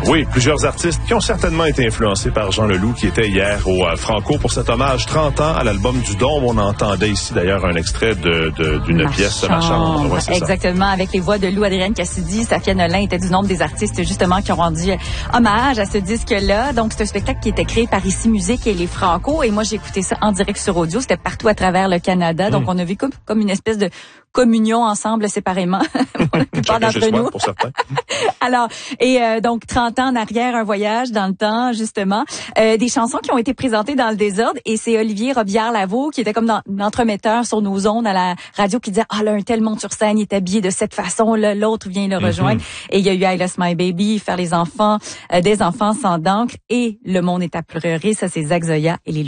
Oui, plusieurs artistes qui ont certainement été influencés par Jean Leloup qui était hier au Franco pour cet hommage 30 ans à l'album du Dôme. On entendait ici d'ailleurs un extrait d'une pièce de Ma chambre. Ouais, exactement, avec les voix de Lou Adrienne Cassidy, Safia Nolin était du nombre des artistes justement qui ont rendu hommage à ce disque-là. Donc c'est un spectacle qui était créé par Ici Musique et les Franco et moi j'ai écouté ça en direct sur audio. C'était partout à travers le Canada. Donc on a vu comme une espèce de communion ensemble séparément pour la plupart d'entre nous. Pour certains. Alors, donc 30 ans en arrière, un voyage dans le temps, justement. Des chansons qui ont été présentées dans le désordre et c'est Olivier Robillard-Lavaux qui était comme l'entremetteur sur nos ondes à la radio qui disait « Ah là, un tel monte sur scène, il est habillé de cette façon, là, l'autre vient le rejoindre. Et il y a eu I Lost My Baby, Faire les enfants, des enfants sans d'encre et Le monde est à pleurer. Ça, c'est Zach Zoya et les